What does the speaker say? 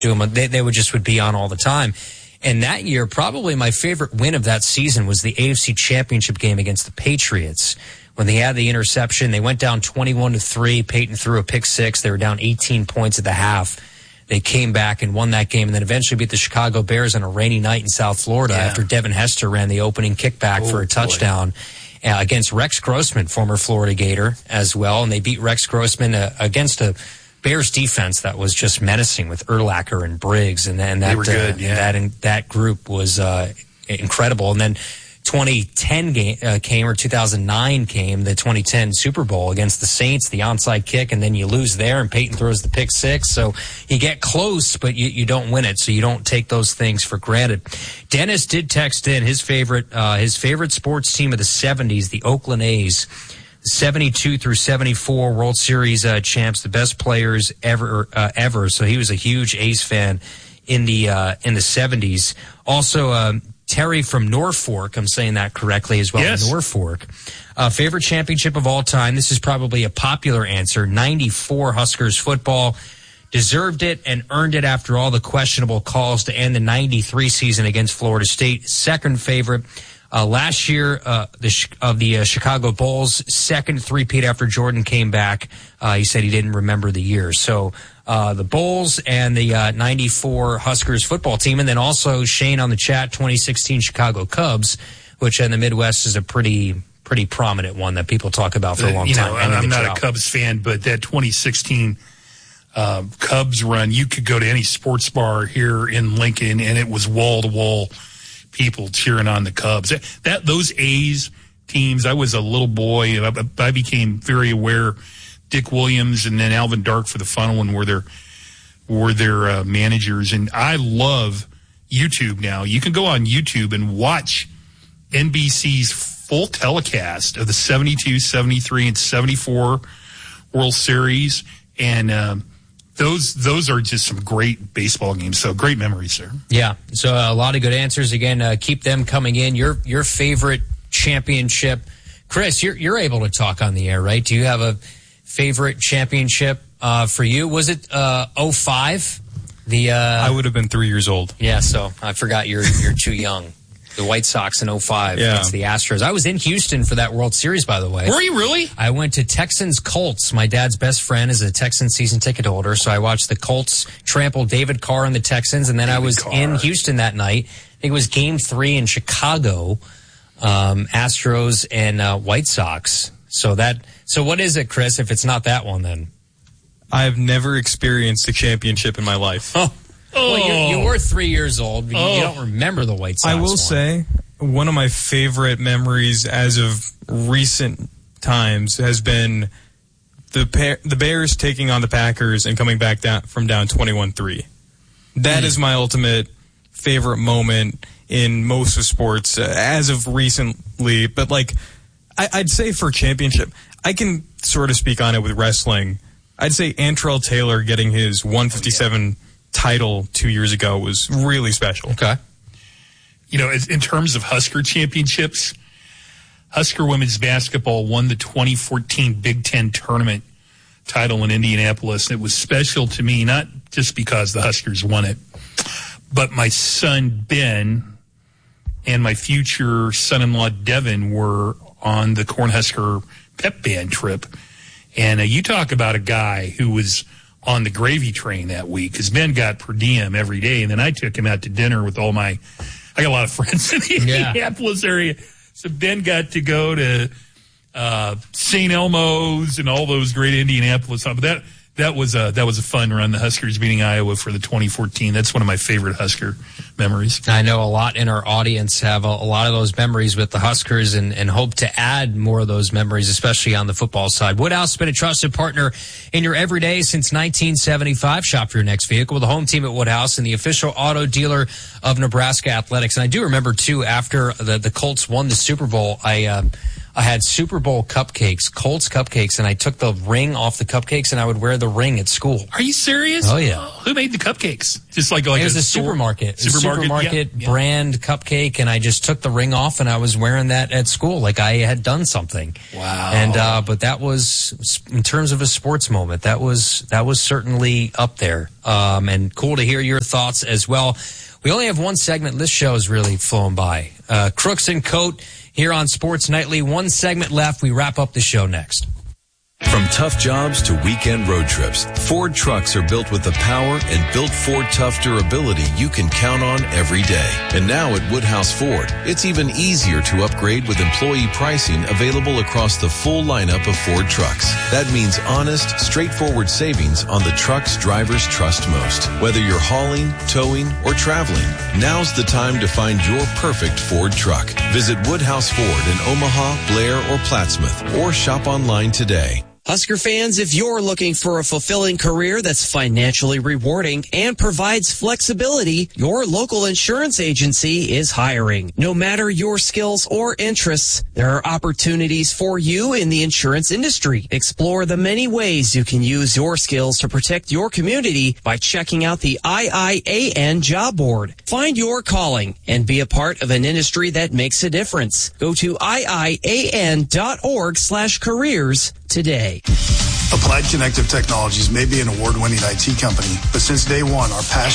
do them. They would be on all the time. And that year, probably my favorite win of that season was the AFC Championship game against the Patriots. When they had the interception, they went down 21-3. Peyton threw a pick six. They were down 18 points at the half. They came back and won that game, and then eventually beat the Chicago Bears on a rainy night in South Florida after Devin Hester ran the opening kickback for a touchdown against Rex Grossman, former Florida Gator, as well. And they beat Rex Grossman against a Bears defense that was just menacing with Urlacher and Briggs, and then that, they were good, that group was incredible. And then 2010 came, or 2009 came, the 2010 Super Bowl against the Saints, the onside kick, and then you lose there, and Peyton throws the pick six. So you get close, but you don't win it, so you don't take those things for granted. Dennis did text in his favorite sports team of the 70s, the Oakland A's. 72 through 74 World Series champs, the best players ever. So he was a huge A's fan in the 70s. Also, Terry from Norfolk, I'm saying that correctly as well. Yes. Norfolk. Favorite championship of all time. This is probably a popular answer. 94 Huskers football. Deserved it and earned it after all the questionable calls to end the 93 season against Florida State. Second favorite. Last year, the Chicago Bulls, second three-peat after Jordan came back. He said he didn't remember the year. So the Bulls and the 94 Huskers football team. And then also Shane on the chat, 2016 Chicago Cubs, which in the Midwest is a pretty prominent one that people talk about for a long time. I'm not a Cubs fan, but that 2016 Cubs run, you could go to any sports bar here in Lincoln, and it was wall-to-wall people cheering on the Cubs. Those A's teams, I was a little boy. I became very aware. Dick Williams and then Alvin Dark for the final one were their managers. And I love YouTube now. You can go on YouTube and watch NBC's full telecast of the 72, 73, and 74 World Series. And those are just some great baseball games. So great memories there. Yeah. So a lot of good answers. Again, keep them coming in. Your favorite championship. Chris, you're able to talk on the air, right? Do you have a favorite championship for you? Was it 05? I would have been 3 years old. Yeah, so I forgot you're too young. The White Sox in 05 against the Astros. I was in Houston for that World Series, by the way. Were you really? I went to Texans-Colts. My dad's best friend is a Texans season ticket holder, so I watched the Colts trample David Carr and the Texans, and then I was in Houston that night. I think it was Game 3 in Chicago, Astros and White Sox. So what is it, Chris, if it's not that one then? I've never experienced a championship in my life. Well, you were 3 years old. You don't remember the White Sox. I will say one of my favorite memories as of recent times has been the Bears taking on the Packers and coming back down 21-3. That is my ultimate favorite moment in most of sports as of recently. But I'd say for championship, I can sort of speak on it with wrestling. I'd say Antrell Taylor getting his 157 title 2 years ago was really special. Okay. In terms of Husker championships, Husker women's basketball won the 2014 Big Ten tournament title in Indianapolis. And it was special to me, not just because the Huskers won it, but my son Ben and my future son-in-law Devin were on the Cornhusker pep band trip. And you talk about a guy who was on the gravy train that week, because Ben got per diem every day, and then I took him out to dinner with I got a lot of friends in the Indianapolis area, so Ben got to go to St. Elmo's and all those great Indianapolis. But that was a fun run. The Huskers beating Iowa for the 2014. That's one of my favorite Husker memories. I know a lot in our audience have a lot of those memories with the Huskers and hope to add more of those memories, especially on the football side. Woodhouse has been a trusted partner in your everyday since 1975. Shop for your next vehicle with the home team at Woodhouse and the official auto dealer of Nebraska Athletics. And I do remember, too, after the Colts won the Super Bowl, I had Super Bowl cupcakes, Colts cupcakes, and I took the ring off the cupcakes, and I would wear the ring at school. Are you serious? Oh, yeah. Who made the cupcakes? Just like it was a supermarket. Supermarket brand cupcake, and I just took the ring off, and I was wearing that at school like I had done something. Wow. And but that was, in terms of a sports moment, that was certainly up there. And cool to hear your thoughts as well. We only have one segment. This show is really flown by. Crooks and Coat here on Sports Nightly. One segment left. We wrap up the show next. From tough jobs to weekend road trips, Ford trucks are built with the power and built Ford tough durability you can count on every day. And now at Woodhouse Ford, it's even easier to upgrade with employee pricing available across the full lineup of Ford trucks. That means honest, straightforward savings on the trucks drivers trust most. Whether you're hauling, towing, or traveling, now's the time to find your perfect Ford truck. Visit Woodhouse Ford in Omaha, Blair, or Plattsmouth, or shop online today. Husker fans, if you're looking for a fulfilling career that's financially rewarding and provides flexibility, your local insurance agency is hiring. No matter your skills or interests, there are opportunities for you in the insurance industry. Explore the many ways you can use your skills to protect your community by checking out the IIAN job board. Find your calling and be a part of an industry that makes a difference. Go to IIAN.org/careers today. Applied Connective Technologies may be an award-winning IT company, but since day one, our passion